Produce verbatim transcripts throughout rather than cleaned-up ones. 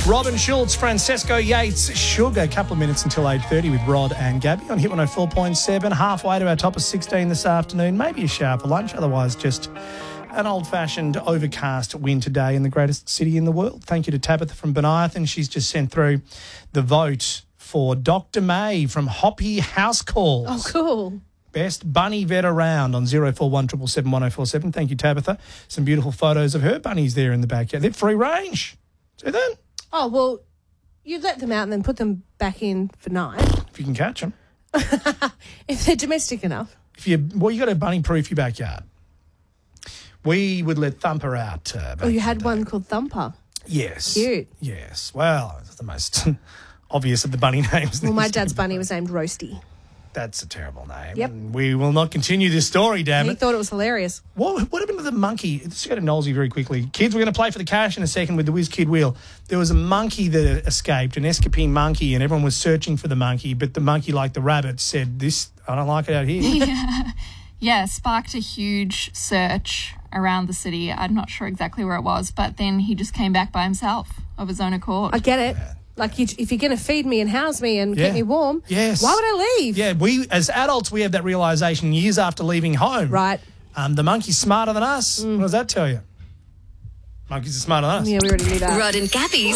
Robin Schultz, Francesco Yates, Sugar. A couple of minutes until eight thirty with Rod and Gabby on Hit one oh four point seven. Halfway to our top of sixteen this afternoon. Maybe a shower for lunch. Otherwise, just an old-fashioned overcast winter day in the greatest city in the world. Thank you to Tabitha from Beniathan. She's just sent through the vote for Doctor May from Hoppy House Calls. Oh, cool. Best bunny vet around on zero four one seven seven one oh four seven. Thank you, Tabitha. Some beautiful photos of her bunnies there in the backyard. They're free range. See that? Oh, well, you let them out and then put them back in for night. If you can catch them. If they're domestic enough. If you Well, you got to bunny-proof your backyard. We would let Thumper out. Uh, back Oh, you in had the one day. called Thumper. Yes. Cute. Yes. Well, it's the most obvious of the bunny names. Well, my these dad's days. bunny was named Roasty. That's a terrible name. Yep. And we will not continue this story, damn He it. thought it was hilarious. What, what happened to the monkey? Let's go to Knowlesy very quickly. Kids, we're going to play for the cash in a second with the Whiz Kid Wheel. There was a monkey that escaped, an escaping monkey, and everyone was searching for the monkey, but the monkey, like the rabbit, said, "This, I don't like it out here." Yeah. yeah, sparked a huge search around the city. I'm not sure exactly where it was, but then he just came back by himself of his own accord. I get it. Like, you, if you're going to feed me and house me and Yeah. keep me warm, Yes. why would I leave? Yeah, we, as adults, we have that realisation years after leaving home. Right. Um, the monkey's smarter than us. What does that tell you? Monkeys are smarter than us. Yeah, we already knew that. Rod and Gabby's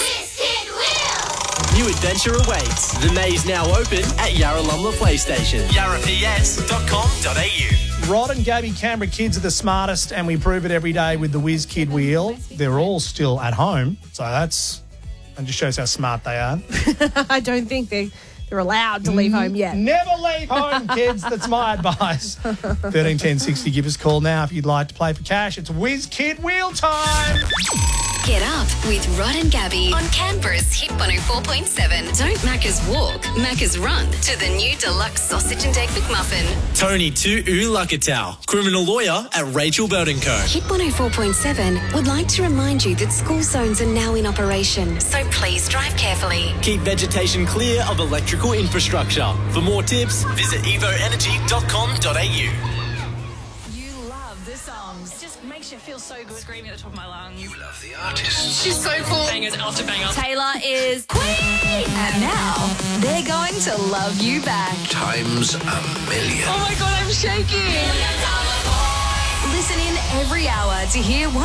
New adventure awaits. The maze now open at Yarralumla PlayStation. yarra p s dot com dot a u. Rod and Gabby, Canberra kids are the smartest, and we prove it every day with the Whiz Kid Wheel. They're all still at home, so that's... and just shows how smart they are. I don't think they, they're allowed to leave home yet. Never leave home, kids. That's my advice. thirteen ten sixty. Give us a call now if you'd like to play for cash. It's Whiz Kid Wheel time. Get Up with Rod and Gabby on Canberra's Hit one oh four point seven. Don't Macca's walk, Macca's run to the new deluxe sausage and egg McMuffin. Tony Tu Ulakatau, criminal lawyer at Rachel Burton Co. Hit one oh four point seven would like to remind you that school zones are now in operation, so please drive carefully. Keep vegetation clear of electrical infrastructure. For more tips, visit evo energy dot com dot a u. You love the songs. It just makes you feel so good. Screaming at the top of my lungs. You love the artists. She's so cool. Bangers after banger. Taylor is queen, and now they're going to love you back. Times a million. Oh my God, I'm shaking. Listen in every hour to hear